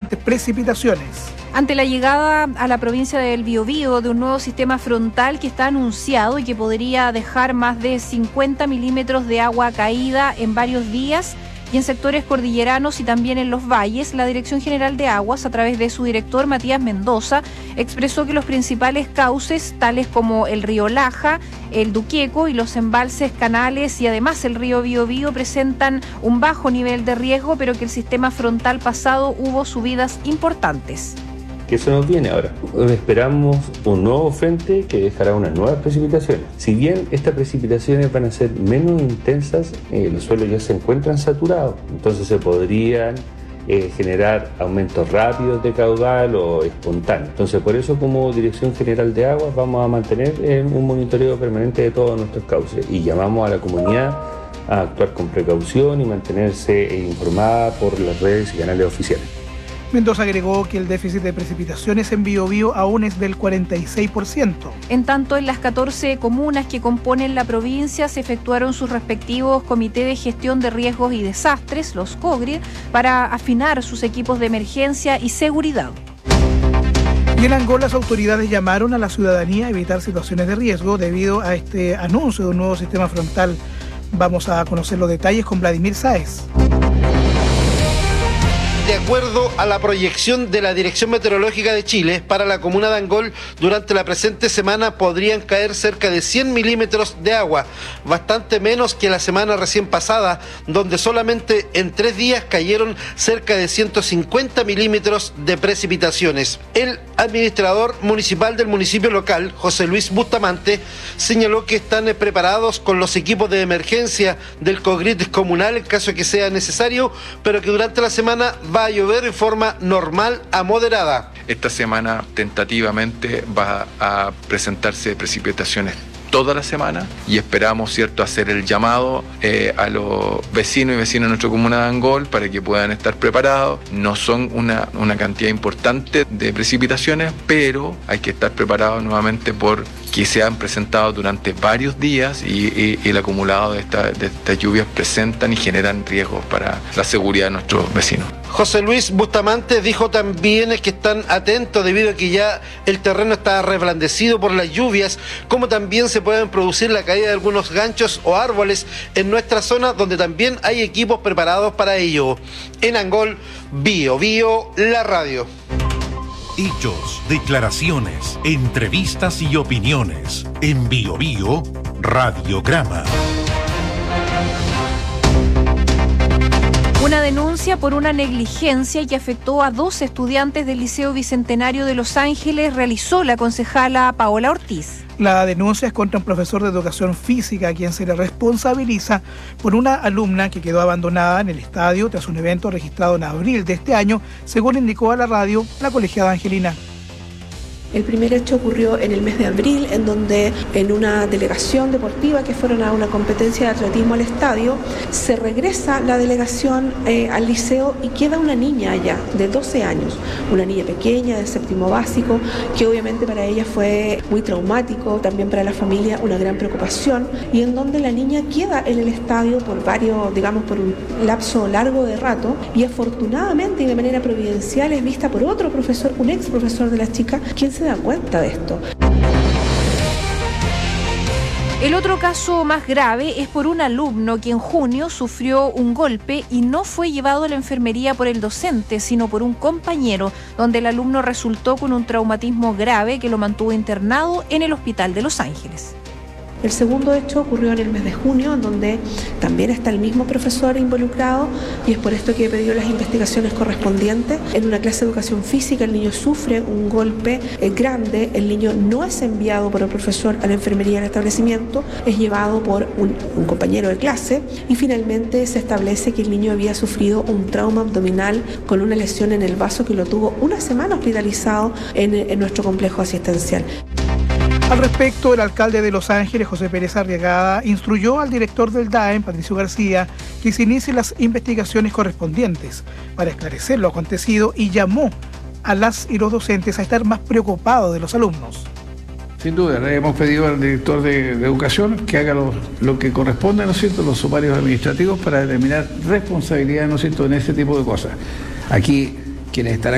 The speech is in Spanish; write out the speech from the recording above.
importantes precipitaciones. Ante la llegada a la provincia del Biobío de un nuevo sistema frontal que está anunciado y que podría dejar más de 50 milímetros de agua caída en varios días y en sectores cordilleranos y también en los valles, la Dirección General de Aguas, a través de su director Matías Mendoza, expresó que los principales cauces, tales como el río Laja, el Duquieco y los embalses, canales y además el río Biobío, presentan un bajo nivel de riesgo, pero que el sistema frontal pasado hubo subidas importantes. Que eso nos viene ahora. Esperamos un nuevo frente que dejará unas nuevas precipitaciones. Si bien estas precipitaciones van a ser menos intensas, los suelos ya se encuentran saturados, entonces se podrían generar aumentos rápidos de caudal o espontáneos. Entonces, por eso, como Dirección General de Aguas, vamos a mantener un monitoreo permanente de todos nuestros cauces y llamamos a la comunidad a actuar con precaución y mantenerse informada por las redes y canales oficiales. Mendoza agregó que el déficit de precipitaciones en Biobío aún es del 46%. En tanto, en las 14 comunas que componen la provincia se efectuaron sus respectivos comités de gestión de riesgos y desastres, los COGRI, para afinar sus equipos de emergencia y seguridad. Y en Angola, las autoridades llamaron a la ciudadanía a evitar situaciones de riesgo debido a este anuncio de un nuevo sistema frontal. Vamos a conocer los detalles con Vladimir Sáez. De acuerdo a la proyección de la Dirección Meteorológica de Chile, para la comuna de Angol, durante la presente semana podrían caer cerca de 100 milímetros de agua, bastante menos que la semana recién pasada, donde solamente en 3 días cayeron cerca de 150 milímetros de precipitaciones. El administrador municipal del municipio local, José Luis Bustamante, señaló que están preparados con los equipos de emergencia del COGRID comunal en caso de que sea necesario, pero que durante la semana va a llover en forma normal a moderada. Esta semana tentativamente va a presentarse precipitaciones toda la semana y esperamos, ¿cierto?, hacer el llamado a los vecinos y vecinas de nuestra comuna de Angol para que puedan estar preparados. No son una cantidad importante de precipitaciones, pero hay que estar preparados nuevamente por que se han presentado durante varios días y el acumulado de estas lluvias presentan y generan riesgos para la seguridad de nuestros vecinos. José Luis Bustamante dijo también que están atentos debido a que ya el terreno está reblandecido por las lluvias, como también se pueden producir la caída de algunos ganchos o árboles en nuestra zona, donde también hay equipos preparados para ello. En Angol, Biobío, la radio. Hechos, declaraciones, entrevistas y opiniones. En Biobío, Radiograma. Una denuncia por una negligencia que afectó a 2 estudiantes del Liceo Bicentenario de Los Ángeles realizó la concejala Paola Ortiz. La denuncia es contra un profesor de educación física a quien se le responsabiliza por una alumna que quedó abandonada en el estadio tras un evento registrado en abril de este año, según indicó a la radio la colegiada Angelina. El primer hecho ocurrió en el mes de abril, en donde en una delegación deportiva que fueron a una competencia de atletismo al estadio, se regresa la delegación al liceo y queda una niña allá de 12 años, una niña pequeña de 7º básico, que obviamente para ella fue muy traumático, también para la familia una gran preocupación, y en donde la niña queda en el estadio por por un lapso largo de rato, y afortunadamente y de manera providencial es vista por otro profesor, un ex profesor de la chica, quien se da cuenta de esto. El otro caso más grave es por un alumno que en junio sufrió un golpe y no fue llevado a la enfermería por el docente, sino por un compañero, donde el alumno resultó con un traumatismo grave que lo mantuvo internado en el hospital de Los Ángeles. El segundo hecho ocurrió en el mes de junio, en donde también está el mismo profesor involucrado, y es por esto que he pedido las investigaciones correspondientes. En una clase de educación física el niño sufre un golpe grande, el niño no es enviado por el profesor a la enfermería del establecimiento, es llevado por un compañero de clase, y finalmente se establece que el niño había sufrido un trauma abdominal con una lesión en el vaso que lo tuvo una semana hospitalizado en nuestro complejo asistencial. Al respecto, el alcalde de Los Ángeles, José Pérez Arriagada, instruyó al director del DAEM, Patricio García, que se inicien las investigaciones correspondientes para esclarecer lo acontecido y llamó a las y los docentes a estar más preocupados de los alumnos. Sin duda, le hemos pedido al director de Educación que haga lo que corresponde, ¿no es cierto?, los sumarios administrativos para determinar responsabilidad, ¿no es cierto?, en ese tipo de cosas. Aquí, quienes estarán